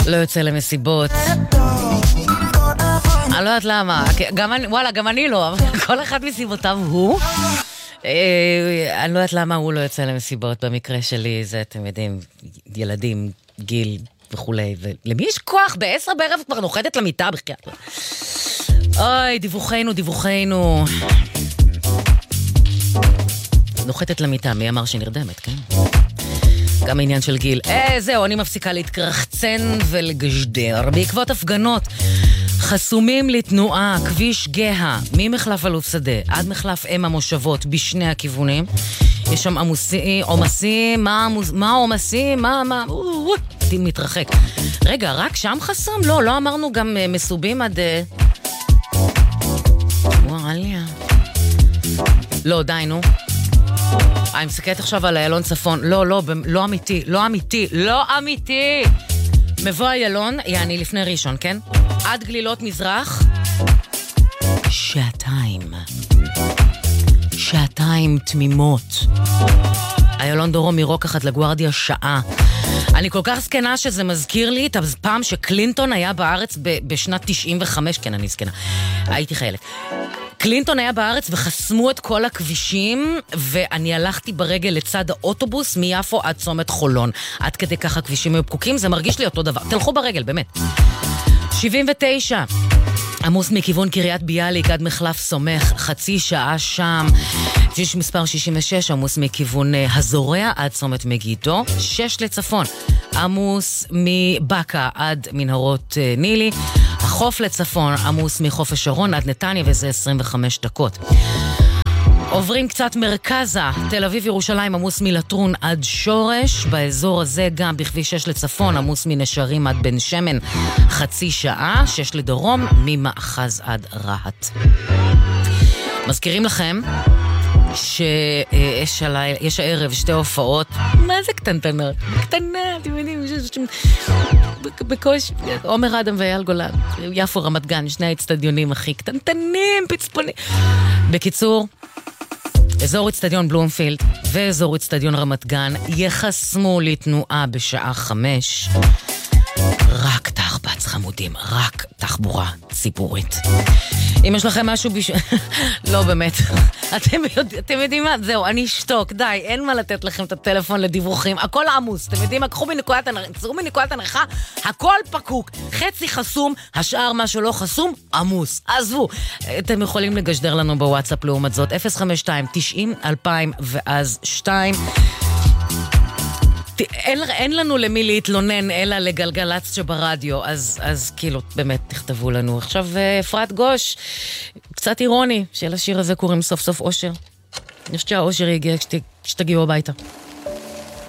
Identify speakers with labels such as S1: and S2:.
S1: לא יוצא למסיבות. אני לא יודעת למה, וואלה, גם אני לא, אבל כל אחד מסיבותיו הוא. אני לא יודעת למה הוא לא יוצא למסיבות, במקרה שלי זה, אתם יודעים, ילדים, גיל וכולי, ולמי יש כוח ב10 בערב כבר נוחתת למיטה בחייאת? אוי, דיווחנו. נוחתת למיטה, מי אמר שנרדמת, כן? גם העניין של גיל. זהו, אני מפסיקה להתקרחצן ולגשדר. בעקבות הפגנות חסומים לתנועה, כביש גאה, ממחלף אלוף שדה עד מחלף אם המושבות בשני הכיוונים. יש שם עומסים, מה עומסים, מה, מתרחק. רגע, רק שם חסום? לא אמרנו גם מסובים עד... וואליה. לא, די, נו. אני מסתכלת עכשיו על איילון צפון. לא אמיתי. מבוא איילון, יעני לפני ראשון, כן? עד גלילות מזרח. שעתיים תמימות. איילון דרום מרוק אחת לגוארדיה שעה. אני כל כך סקנה שזה מזכיר לי את הפעם שקלינטון היה בארץ בשנת 95, כן, אני סקנה. הייתי חיילת. קלינטון היה בארץ וחסמו את כל הכבישים, ואני הלכתי ברגל לצד האוטובוס מיפו עד צומת חולון. עד כדי ככה הכבישים היו פקוקים, זה מרגיש לי אותו דבר. תלכו ברגל, באמת. 79. עמוס מכיוון קריית ביאליק עד מחלף סומך, חצי שעה שם. כביש מספר 66, עמוס מכיוון הזורע עד צומת מגידו. 6 לצפון, עמוס מבקה עד מנהרות נילי. החוף לצפון, עמוס מחוף השרון עד נתניה, וזה 25 דקות. עוברים קצת מרכזה, תל אביב ירושלים, עמוס מלטרון עד שורש. באזור הזה גם בכביש 6 לצפון, עמוס מנשרים עד בן שמן, חצי שעה. 6 לדרום, ממאחז עד רהט. מזכירים לכם שיש הערב 2 הופעות, מה זה קטנטנות? קטנה, אתם יודעים, בקוש, עומר אדם ואייל גולן, יפו רמת גן, 2 האצטדיונים הכי קטנטנים, פצפונים. בקיצור, אזור אצטדיון בלומפילד ואזור אצטדיון רמת גן יחסמו לתנועה בשעה 5. רק תחבץ חמודים, רק תחבורה ציבורית. אם יש לכם משהו לא באמת, אתם יודעים מה? זהו, אני אשתוק, די, אין מה לתת לכם את הטלפון לדיווחים, הכל עמוס, אתם יודעים מה? קחו מנקודת הנחה, הכל פקוק, חצי חסום, השאר מה שלא חסום, עמוס. עזבו, אתם יכולים לגשדר לנו בוואטסאפ לעומת זאת, 052-90-2000 ואז 2. אין לנו למי להתלונן אלא לגלגלצ שברדיו, אז כאילו באמת תכתבו לנו. עכשיו אפרת גוש, קצת אירוני, של השיר הזה קוראים סוף סוף אושר. אני חושבת שהאושר יגיע כשתגיעו הביתה.